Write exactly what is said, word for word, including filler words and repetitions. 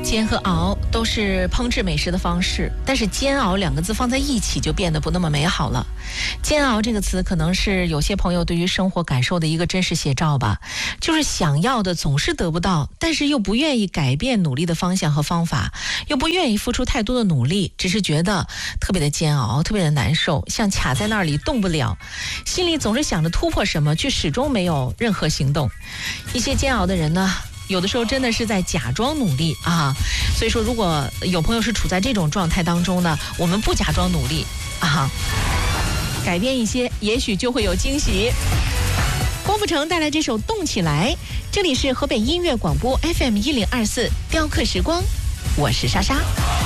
煎和熬都是烹制美食的方式，但是煎熬两个字放在一起就变得不那么美好了。煎熬这个词可能是有些朋友对于生活感受的一个真实写照吧，就是想要的总是得不到，但是又不愿意改变努力的方向和方法，又不愿意付出太多的努力，只是觉得特别的煎熬，特别的难受，像卡在那里动不了，心里总是想着突破什么，却始终没有任何行动。一些煎熬的人呢，有的时候真的是在假装努力啊，所以说如果有朋友是处在这种状态当中呢，我们不假装努力啊，改变一些，也许就会有惊喜。郭富城带来这首《动起来》，这里是河北音乐广播 F M 一零二四雕刻时光，我是莎莎。